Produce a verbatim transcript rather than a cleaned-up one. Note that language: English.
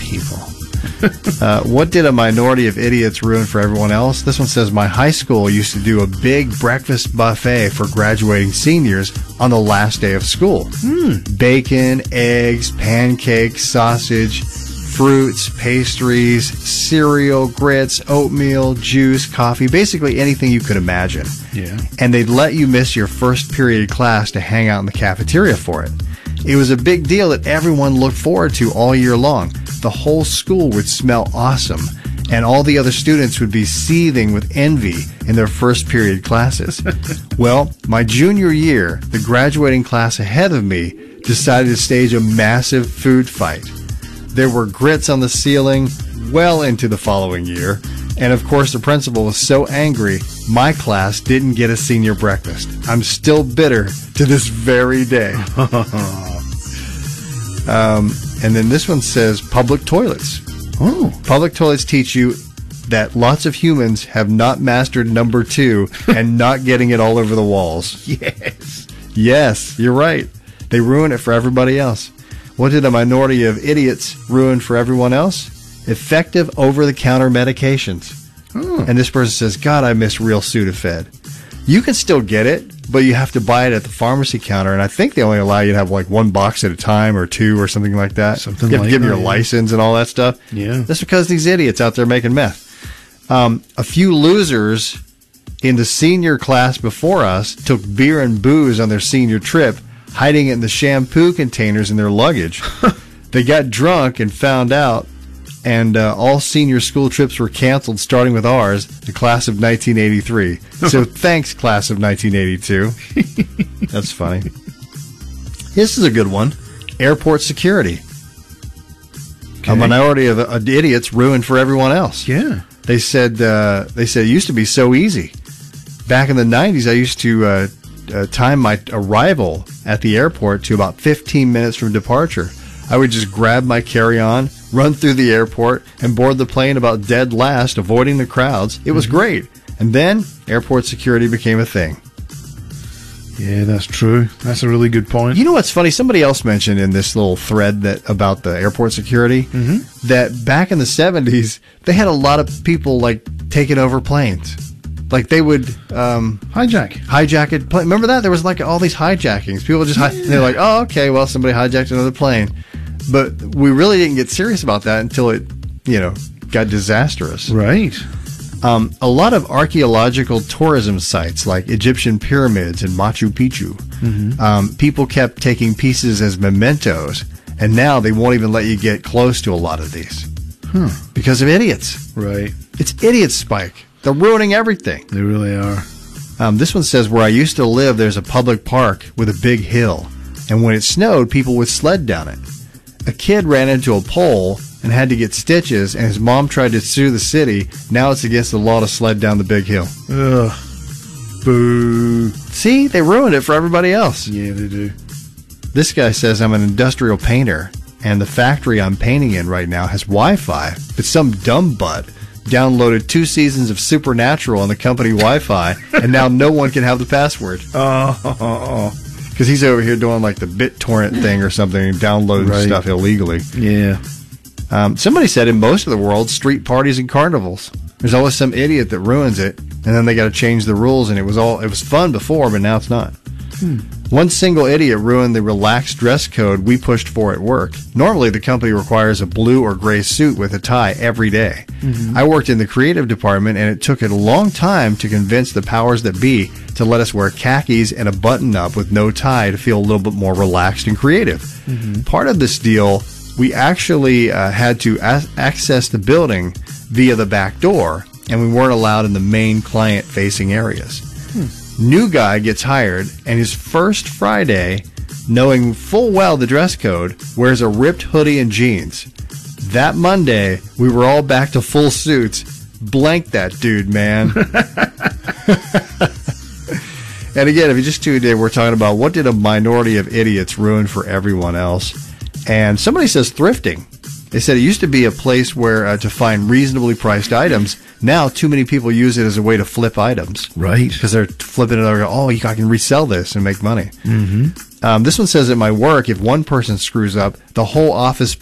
people. uh, what did a minority of idiots ruin for everyone else? This one says, my high school used to do a big breakfast buffet for graduating seniors on the last day of school. Mm. Bacon, eggs, pancakes, sausage, fruits, pastries, cereal, grits, oatmeal, juice, coffee, basically anything you could imagine. Yeah. And they'd let you miss your first period class to hang out in the cafeteria for it. It was a big deal that everyone looked forward to all year long. The whole school would smell awesome, and all the other students would be seething with envy in their first period classes. Well, my junior year, the graduating class ahead of me decided to stage a massive food fight. There were grits on the ceiling well into the following year, and of course the principal was so angry my class didn't get a senior breakfast. I'm still bitter to this very day. um, and then this one says public toilets. Oh. Public toilets teach you that lots of humans have not mastered number two and not getting it all over the walls. Yes. Yes, you're right. They ruin it for everybody else. What did a minority of idiots ruin for everyone else? Effective over-the-counter medications. Oh. And this person says, God, I miss real Sudafed. You can still get it, but you have to buy it at the pharmacy counter, and I think they only allow you to have like one box at a time or two or something like that. Something you have like to give them that, your yeah. license and all that stuff. Yeah. That's because these idiots out there making meth. Um, a few losers in the senior class before us took beer and booze on their senior trip, hiding it in the shampoo containers in their luggage. They got drunk and found out, and uh, all senior school trips were canceled, starting with ours, the class of nineteen eighty-three. So thanks, class of nineteen eighty-two. That's funny. This is a good one. Airport security. Okay. A minority of uh, idiots ruined for everyone else. Yeah. They said uh, they said it used to be so easy. Back in the nineties, I used to uh, uh, time my arrival at the airport to about fifteen minutes from departure. I would just grab my carry-on, run through the airport, and board the plane about dead last, avoiding the crowds. It was Mm-hmm. great. And then airport security became a thing. Yeah, that's true. That's a really good point. You know what's funny? Somebody else mentioned in this little thread that about the airport security Mm-hmm. that back in the seventies, they had a lot of people like taking over planes. Like they would um, Hijack. hijack it. Plane. Remember that? There was like all these hijackings. People just, hi- they're like, oh, okay, well, somebody hijacked another plane. But we really didn't get serious about that until it, you know, got disastrous. Right. Um, a lot of archaeological tourism sites like Egyptian pyramids and Machu Picchu, Mm-hmm. um, people kept taking pieces as mementos, and now they won't even let you get close to a lot of these Huh. because of idiots. Right. It's idiots, Spike. They're ruining everything. They really are. Um, this one says, where I used to live, there's a public park with a big hill, and when it snowed, people would sled down it. A kid ran into a pole and had to get stitches, and his mom tried to sue the city. Now it's against the law to sled down the big hill. Ugh. Boo. See, they ruined it for everybody else. Yeah, they do. This guy says, I'm an industrial painter, and the factory I'm painting in right now has Wi-Fi, but some dumb butt downloaded two seasons of Supernatural on the company Wi-Fi, and now no one can have the password. Oh, oh, oh. Because he's over here doing like the BitTorrent thing or something and downloading Right. stuff illegally. Yeah. Um, somebody said in most of the world, street parties and carnivals, there's always some idiot that ruins it, and then they got to change the rules, and it was all it was fun before, but now it's not. Hmm. One single idiot ruined the relaxed dress code we pushed for at work. Normally, the company requires a blue or gray suit with a tie every day. Mm-hmm. I worked in the creative department, and it took a long time to convince the powers that be to let us wear khakis and a button-up with no tie to feel a little bit more relaxed and creative. Mm-hmm. Part of this deal, we actually uh, had to a- access the building via the back door, and we weren't allowed in the main client-facing areas. Hmm. New guy gets hired, and his first Friday, knowing full well the dress code, wears a ripped hoodie and jeans. That Monday, we were all back to full suits. Blank that dude, man. And again, if you just tuned in, we're talking about what did a minority of idiots ruin for everyone else. And somebody says thrifting. They said it used to be a place where uh, to find reasonably priced items. Now, too many people use it as a way to flip items. Right. Because they're flipping it over. Oh, you I can resell this and make money. Mm-hmm. Um, this one says at my work, if one person screws up, the whole office